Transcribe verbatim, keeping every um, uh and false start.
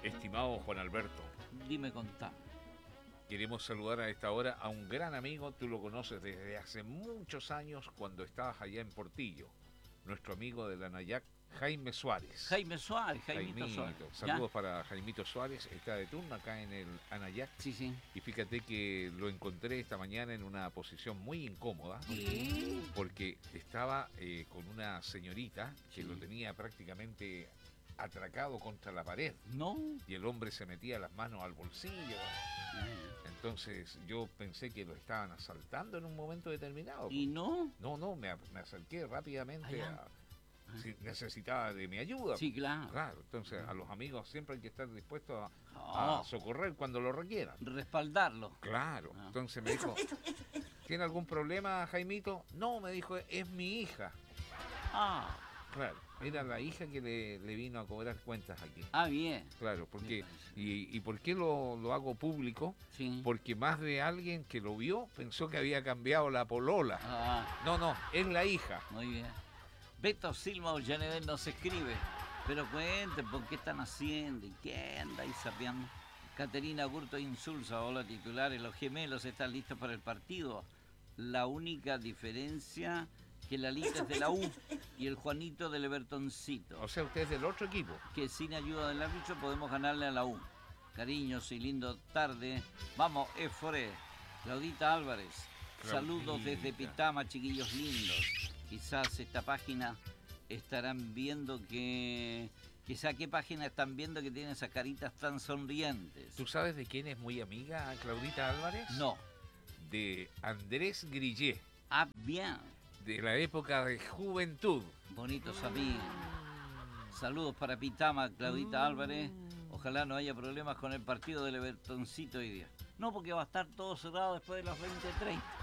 Estimado Juan Alberto, Dime contá. queremos saludar a esta hora a un gran amigo, tú lo conoces desde hace muchos años cuando estabas allá en Portillo, nuestro amigo de la Nayac, Jaime Suárez. Jaime Suárez, Jaimito Jaimito, Suárez. saludos ¿Ya? para Jaimito Suárez, está de turno acá en el Anayac. Sí, sí. Y fíjate que lo encontré esta mañana en una posición muy incómoda, ¿Qué? porque estaba eh, con una señorita que Sí. lo tenía prácticamente atracado contra la pared. No. Y el hombre se metía las manos al bolsillo. Entonces yo pensé que lo estaban asaltando en un momento determinado. ¿Y no? No, no, me, me acerqué rápidamente Allá. a... Si necesitaba de mi ayuda. Sí, claro. Claro, entonces a los amigos siempre hay que estar dispuestos a, Oh. a socorrer cuando lo requieran. Respaldarlo. Claro, Ah. entonces me dijo, ¿tiene algún problema, Jaimito? No, me dijo, es mi hija. Ah, Claro, era la hija que le, le vino a cobrar cuentas aquí. ah, bien. Claro, porque Me y, y por qué lo, lo hago público? Sí. Porque más de alguien que lo vio pensó que había cambiado la polola. Ah, No, no, es la hija. muy bien. Beto Silva Ollanedel nos escribe. Pero cuenten por qué están haciendo y qué anda ahí sapeando. Caterina Gurto Insulza, hola titulares, los gemelos están listos para el partido. La única diferencia que la Lita es de la U y el Juanito del Evertoncito. O sea, usted es del otro equipo. Que sin ayuda del árbitro podemos ganarle a la U. Cariños y lindo tarde. Vamos, Efore. Claudita Álvarez. Saludos Claudita. desde Pitama, chiquillos lindos. Quizás esta página estarán viendo que... Quizá qué página están viendo que tiene esas caritas tan sonrientes. ¿Tú sabes de quién es muy amiga Claudita Álvarez? No. De Andrés Grillé, Ah, bien. de la época de juventud. Bonitos amigos. Saludos para Pitama, Claudita Álvarez. Ojalá no haya problemas con el partido del Evertoncito hoy día. No, porque va a estar todo cerrado después de las veinte treinta.